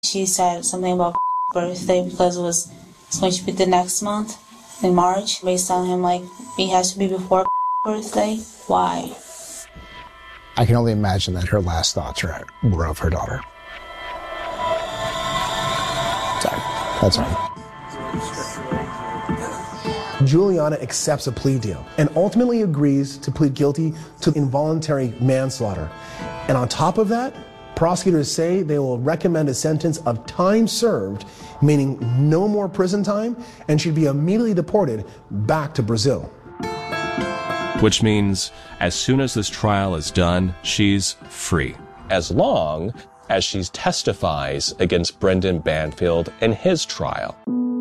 She said something about birthday because it's going to be the next month in March. Based on him, like, it has to be before birthday. Why? I can only imagine that her last thoughts were of her daughter. Sorry. That's right. Juliana accepts a plea deal and ultimately agrees to plead guilty to involuntary manslaughter. And on top of that, prosecutors say they will recommend a sentence of time served, meaning no more prison time, and she'd be immediately deported back to Brazil. Which means as soon as this trial is done, she's free. As long as she testifies against Brendan Banfield in his trial.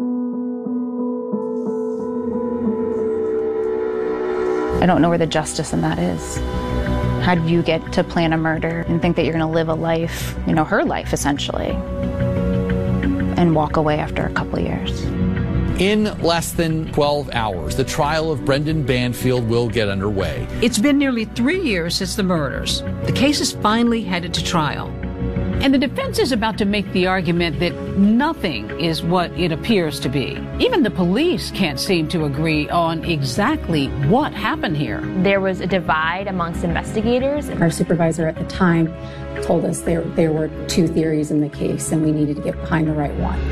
I don't know where the justice in that is. How do you get to plan a murder and think that you're going to live a life, her life essentially, and walk away after a couple of years? In less than 12 hours, the trial of Brendan Banfield will get underway. It's been nearly 3 years since the murders. The case is finally headed to trial. And the defense is about to make the argument that nothing is what it appears to be. Even the police can't seem to agree on exactly what happened here. There was a divide amongst investigators. Our supervisor at the time told us there were two theories in the case and we needed to get behind the right one.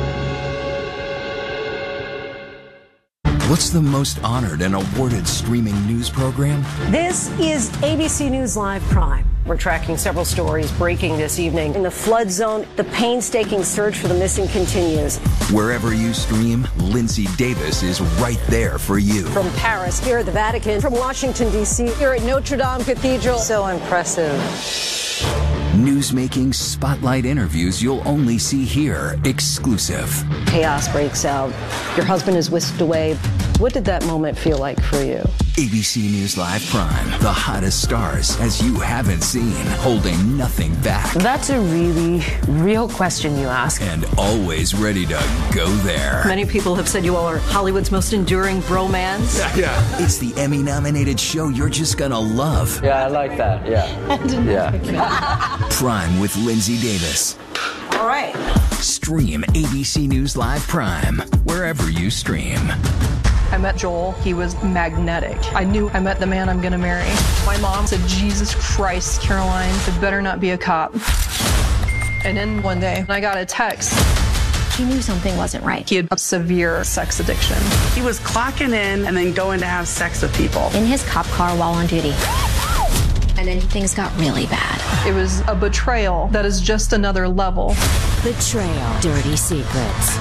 What's the most honored and awarded streaming news program? This is ABC News Live Prime. We're tracking several stories breaking this evening. In the flood zone, the painstaking search for the missing continues. Wherever you stream, Lindsay Davis is right there for you. From Paris, here at the Vatican, from Washington, D.C., here at Notre Dame Cathedral. So impressive. Newsmaking spotlight interviews you'll only see here, exclusive. Chaos breaks out. Your husband is whisked away. What did that moment feel like for you? ABC News Live Prime, the hottest stars as you haven't seen, holding nothing back. That's a really real question you ask. And always ready to go there. Many people have said you all are Hollywood's most enduring bromance. Yeah. It's the Emmy-nominated show you're just gonna love. Yeah, I like that, yeah. Prime with Lindsay Davis. All right. Stream ABC News Live Prime, wherever you stream. I met Joel. He was magnetic. I knew I met the man I'm gonna marry. My mom said, Jesus Christ, Caroline, it better not be a cop. And then one day, I got a text. He knew something wasn't right. He had a severe sex addiction. He was clocking in and then going to have sex with people. In his cop car while on duty. And then things got really bad. It was a betrayal that is just another level. Betrayal. Dirty Secrets.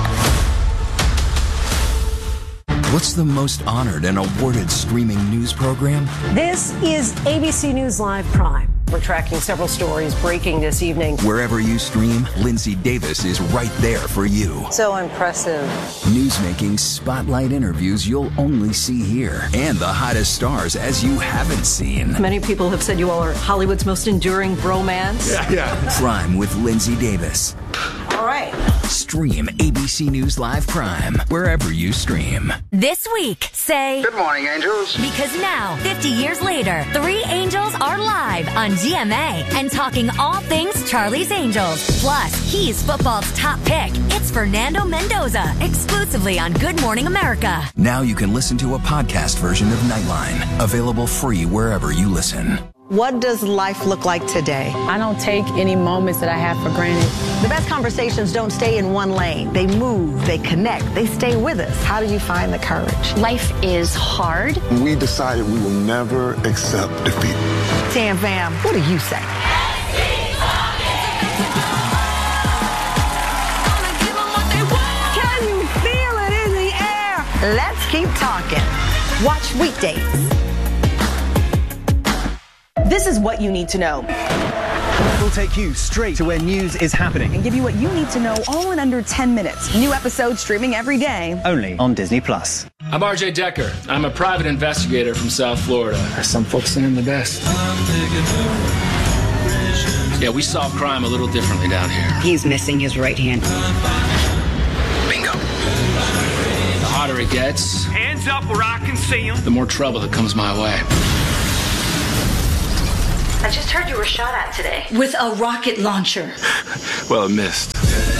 What's the most honored and awarded streaming news program? This is ABC News Live Prime. We're tracking several stories breaking this evening. Wherever you stream, Lindsay Davis is right there for you. So impressive. Newsmaking spotlight interviews you'll only see here. And the hottest stars as you haven't seen. Many people have said you all are Hollywood's most enduring bromance. Yeah. Prime with Lindsay Davis. All right. Stream ABC News Live Prime, wherever you stream. This week, say... Good morning, angels. Because now, 50 years later, 3 angels are live on GMA and talking all things Charlie's Angels. Plus, he's football's top pick. It's Fernando Mendoza, exclusively on Good Morning America. Now you can listen to a podcast version of Nightline, available free wherever you listen. What does life look like today? I don't take any moments that I have for granted. The best conversations don't stay in one lane. They move, they connect, they stay with us. How do you find the courage? Life is hard. We decided we will never accept defeat. Tam Fam, what do you say? Can you feel it in the air? Let's keep talking. Watch weekdays. This is what you need to know. We'll take you straight to where news is happening and give you what you need to know all in under 10 minutes. New episodes streaming every day. Only on Disney+. I'm RJ Decker. I'm a private investigator from South Florida. Some folks saying the best. Yeah, we solve crime a little differently down here. He's missing his right hand. Bingo. The hotter it gets, hands up where I can see him, the more trouble that comes my way. I just heard you were shot at today. With a rocket launcher. Well, it missed.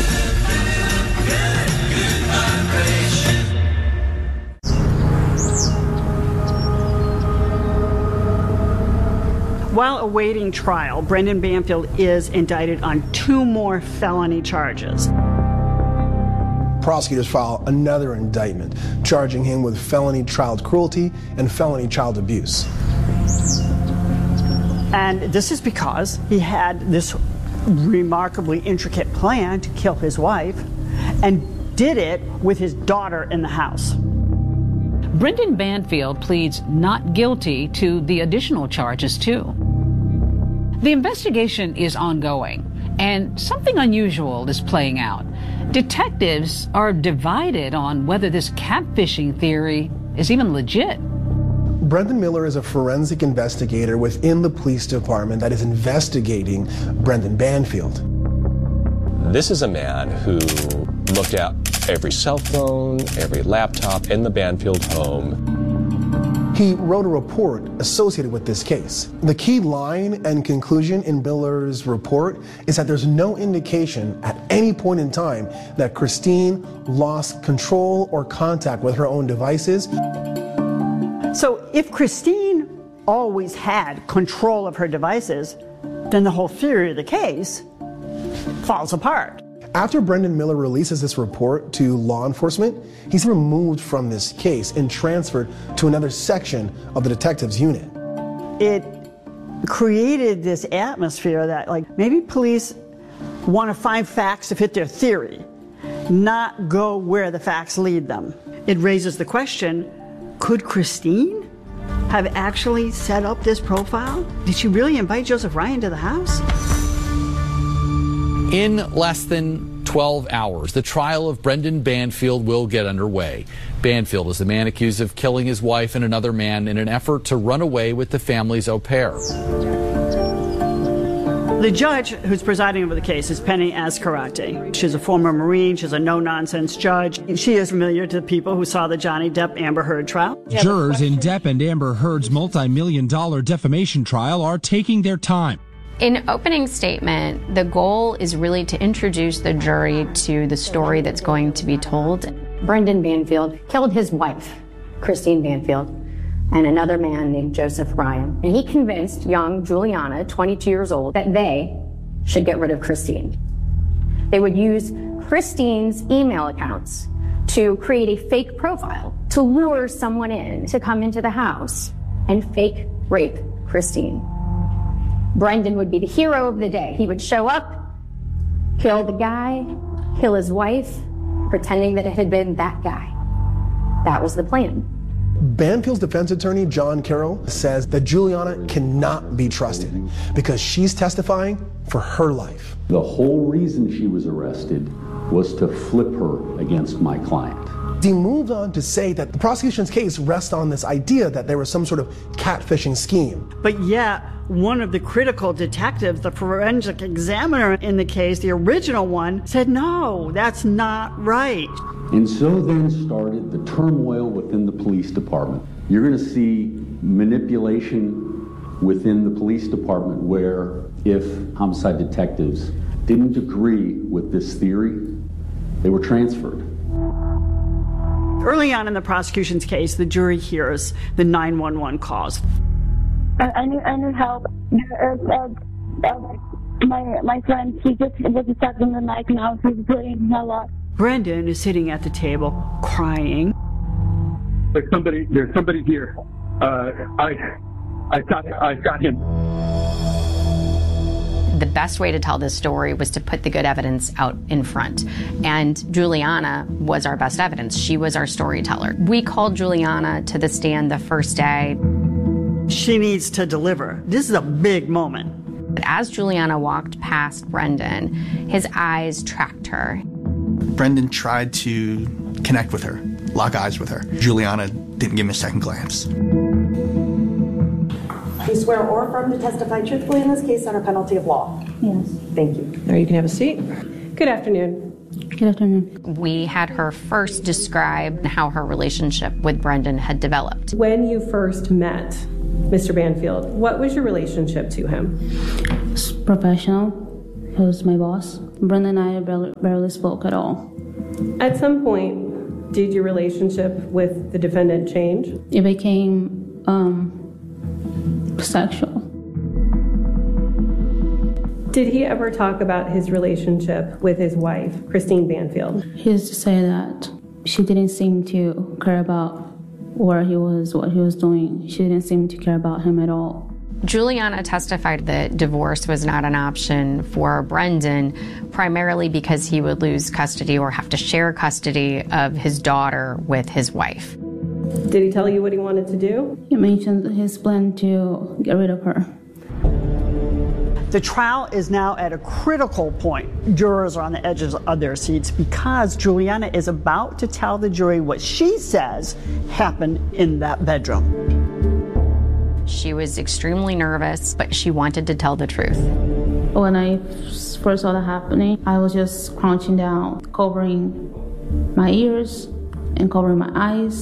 While awaiting trial, Brendan Banfield is indicted on 2 more felony charges. Prosecutors file another indictment, charging him with felony child cruelty and felony child abuse. And this is because he had this remarkably intricate plan to kill his wife and did it with his daughter in the house. Brendan Banfield pleads not guilty to the additional charges, too. The investigation is ongoing, and something unusual is playing out. Detectives are divided on whether this catfishing theory is even legit. Brendan Miller is a forensic investigator within the police department that is investigating Brendan Banfield. This is a man who looked at every cell phone, every laptop in the Banfield home. He wrote a report associated with this case. The key line and conclusion in Miller's report is that there's no indication at any point in time that Christine lost control or contact with her own devices. So if Christine always had control of her devices, then the whole theory of the case falls apart. After Brendan Miller releases this report to law enforcement, he's removed from this case and transferred to another section of the detectives unit. It created this atmosphere that, like, maybe police want to find facts to fit their theory, not go where the facts lead them. It raises the question, could Christine have actually set up this profile? Did she really invite Joseph Ryan to the house? In less than 12 hours, the trial of Brendan Banfield will get underway. Banfield is the man accused of killing his wife and another man in an effort to run away with the family's au pair. The judge who's presiding over the case is Penny Azcarate. She's a former Marine. She's a no-nonsense judge. She is familiar to the people who saw the Johnny Depp-Amber Heard trial. Jurors in Depp and Amber Heard's multi-million-dollar defamation trial are taking their time. In opening statement, the goal is really to introduce the jury to the story that's going to be told. Brendan Banfield killed his wife, Christine Banfield, and another man named Joseph Ryan. And he convinced young Juliana, 22 years old, that they should get rid of Christine. They would use Christine's email accounts to create a fake profile, to lure someone in to come into the house and fake rape Christine. Brendan would be the hero of the day. He would show up, kill the guy, kill his wife, pretending that it had been that guy. That was the plan. Banfield's defense attorney, John Carroll, says that Juliana cannot be trusted because she's testifying for her life. The whole reason she was arrested was to flip her against my client. He moved on to say that the prosecution's case rests on this idea that there was some sort of catfishing scheme. But yet, one of the critical detectives, the forensic examiner in the case, the original one, said, no, that's not right. And so then started the turmoil within the police department. You're going to see manipulation within the police department where if homicide detectives didn't agree with this theory, they were transferred. Early on in the prosecution's case, the jury hears the 911 calls. I need help. My friend, he just was stuck in the night now. He's bleeding a lot. Brendan is sitting at the table, crying. There's somebody here. I got him. The best way to tell this story was to put the good evidence out in front. And Juliana was our best evidence. She was our storyteller. We called Juliana to the stand the first day. She needs to deliver. This is a big moment. But as Juliana walked past Brendan, his eyes tracked her. Brendan tried to connect with her, lock eyes with her. Juliana didn't give him a second glance. Do you swear or affirm to testify truthfully in this case under penalty of law? Yes. Thank you. There, you can have a seat. Good afternoon. Good afternoon. We had her first describe how her relationship with Brendan had developed. When you first met Mr. Banfield, what was your relationship to him? It's professional. He was my boss. Brendan and I barely spoke at all. At some point, did your relationship with the defendant change? It became sexual. Did he ever talk about his relationship with his wife, Christine Banfield? He used to say that she didn't seem to care about where he was, what he was doing. She didn't seem to care about him at all. Juliana testified that divorce was not an option for Brendan, primarily because he would lose custody or have to share custody of his daughter with his wife. Did he tell you what he wanted to do? He mentioned his plan to get rid of her. The trial is now at a critical point. Jurors are on the edges of their seats because Juliana is about to tell the jury what she says happened in that bedroom. She was extremely nervous, but she wanted to tell the truth. When I first saw that happening, I was just crouching down, covering my ears and covering my eyes.